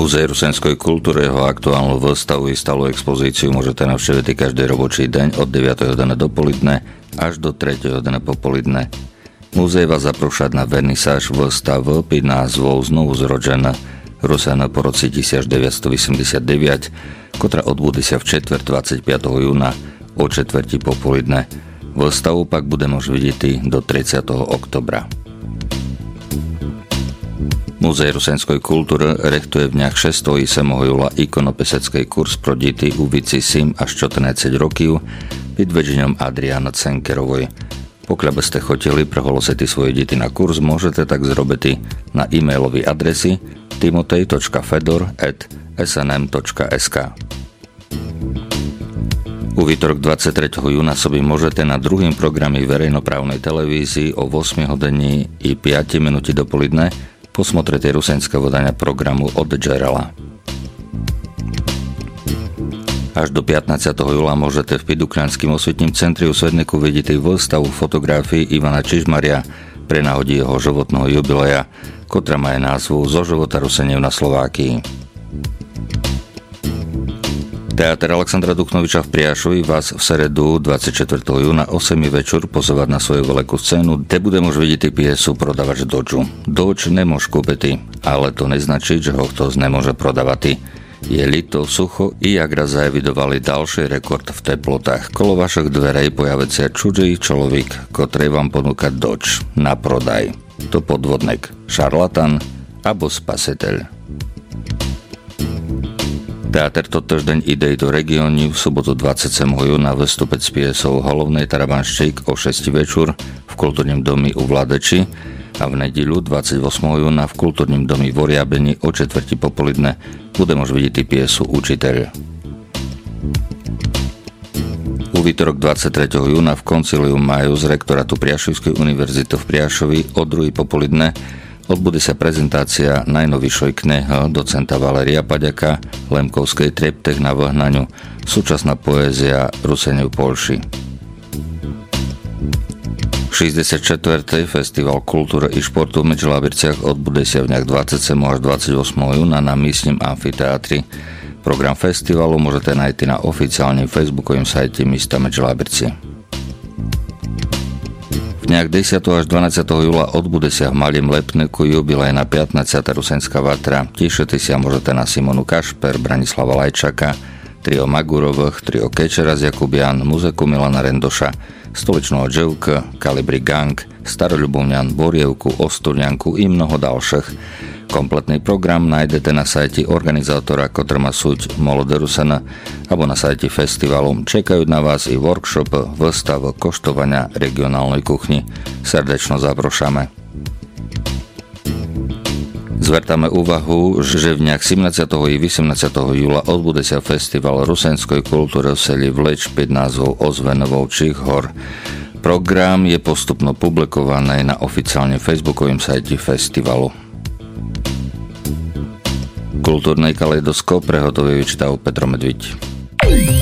Múzej rusenskej kultúry jeho aktuálnu výstavu i stálu expozíciu môžete navštíviť každý robočí deň od 9. hodiny dopoledne až do 3. hodiny popoludne. Múzej vás zapróša na vernisáž výstavy pod názvom Znovu zrodená Rusena po roci 1989, ktorá odbudí sa v četvrť 25. júna o četvrti popoludne. Výstavu pak bude môcť vidieť do 30. oktobra. Múzej rusenskej kultúry rechtuje v dňach 6. i 7. júla ikonopisecký kurz pro deti u vici 7 až 14 rokov pod vedením Adriana Cenkerovej. Pokiaľ by ste chotili preholosiť svoje deti na kurz, môžete tak zrobiť na e-mailovej adresi timotej.fedor@snm.sk. U výtorok 23. júna sobi môžete na druhým programe verejnoprávnej televízii o 8 hodiny i 5 minúti dopoludne posmotrete rusenské vydania programu od Gerela. Až do 15. júla môžete v Pidukľanským osvetním centri u Svedniku vidieť výstavu fotografií Ivana Čižmaria pre náhodí jeho životného jubileja, ktorá má názvu Zo života Ruseniev na Slovákii. Teáter Alexandra Duchnoviča v Priašovi vás v seredu 24. júna 8. večer pozovať na svoju veľkú scénu, kde bude môcť vidieť piesu Prodavač Dodžu. Dodž nemôže kúpiť, ale to neznačí, že ho kto nemôže prodávať. Je lito, sucho i jak raz zaevidovali ďalší rekord v teplotách. Kolo vašich dverej pojaví sa čudý človek, ktorý vám ponúka Dodž na prodaj. To podvodník, šarlatan alebo spasiteľ. Teáter totoždeň ide do regiónu v sobotu 27. júna vystúpiť s piesou Holovnej Tarabanščík o 6. večer v kultúrnym domi u Vladeči a v nedeľu 28. júna v kultúrnym domi v Oriabeni o 4. popoludne bude môcť vidieť piesu Učiteľ. U výtorok 23. júna v Concilium Maju z rektorátu Priašovskej univerzity v Priašovi o 2. popoludne odbude sa prezentácia najnovšej knihy docenta Valéria Paďaka Lemkovskej Treptech na vyhnaniu, súčasná poézia Ruseniev Polši. 64. Festival kultúry i športu v Medžlábirciach odbude sa v dňach 27. až 28. júna na místnom amfiteátri. Program festivalu môžete nájsť na oficiálnym facebookovým sajte mesta Medžlábirci. V dňach 10. až 12. júla odbude sa v Malým Lepniku jubilejná 15. rusenská vatra. Tešite sa môžete na Simonu Kašper, Branislava Lajčaka, trio Magurových, trio Kečera z Jakubian, muziku Milana Rendoša, Stoličného Dževka, Kalibri Gang, Staroľubovňan, Borievku, Osturňanku i mnoho ďalších. Kompletný program nájdete na sajte organizátora, ktorý má súť Molode Rusena, alebo na sajte festivalu. Čekajú na vás i workshop, výstava, koštovania regionálnej kuchni. Srdečno zaprošame. Zvertáme úvahu, že v dňach 17. i 18. júla odbude sa festival rusenskej kultúry v seli Vleč pod názvom Ozvenovovčích hor. Program je postupno publikovaný na oficiálne facebookovým sajte festivalu. Kultúrnej kaleidoskop prehotový vyčítal Petro Medviť.